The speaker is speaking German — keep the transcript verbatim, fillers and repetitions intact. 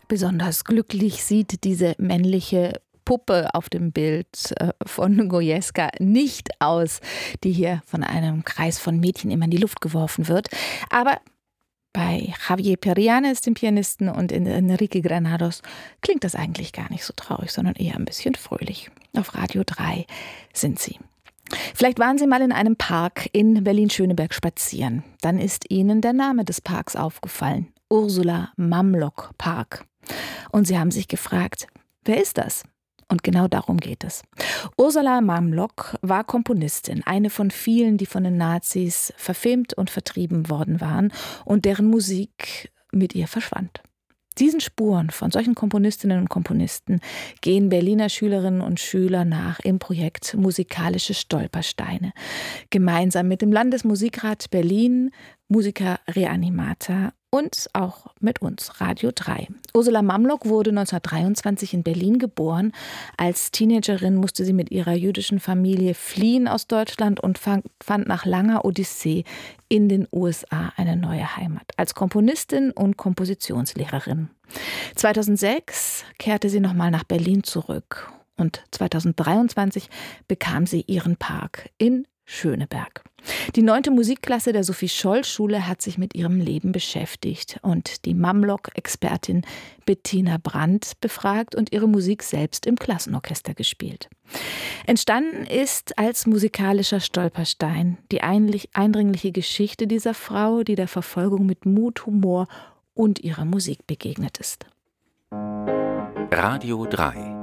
Besonders glücklich sieht diese männliche Puppe auf dem Bild von Goyeska nicht aus, die hier von einem Kreis von Mädchen immer in die Luft geworfen wird. Aber bei Javier Perianes, dem Pianisten, und in Enrique Granados klingt das eigentlich gar nicht so traurig, sondern eher ein bisschen fröhlich. Auf Radio drei sind sie. Vielleicht waren Sie mal in einem Park in Berlin-Schöneberg spazieren. Dann ist Ihnen der Name des Parks aufgefallen. Ursula Mamlock Park. Und Sie haben sich gefragt, wer ist das? Und genau darum geht es. Ursula Mamlock war Komponistin, eine von vielen, die von den Nazis verfilmt und vertrieben worden waren und deren Musik mit ihr verschwand. Diesen Spuren von solchen Komponistinnen und Komponisten gehen Berliner Schülerinnen und Schüler nach im Projekt Musikalische Stolpersteine. Gemeinsam mit dem Landesmusikrat Berlin, Musica Reanimata und auch mit uns, Radio drei. Ursula Mamlock wurde neunzehnhundertdreiundzwanzig in Berlin geboren. Als Teenagerin musste sie mit ihrer jüdischen Familie fliehen aus Deutschland und fand nach langer Odyssee in den U S A eine neue Heimat. Als Komponistin und Kompositionslehrerin. zweitausendsechs kehrte sie nochmal nach Berlin zurück. Und zweitausenddreiundzwanzig bekam sie ihren Park in Schöneberg. Die neunte Musikklasse der Sophie-Scholl-Schule hat sich mit ihrem Leben beschäftigt und die Mamlock-Expertin Bettina Brandt befragt und ihre Musik selbst im Klassenorchester gespielt. Entstanden ist als musikalischer Stolperstein die eindringliche Geschichte dieser Frau, die der Verfolgung mit Mut, Humor und ihrer Musik begegnet ist. Radio drei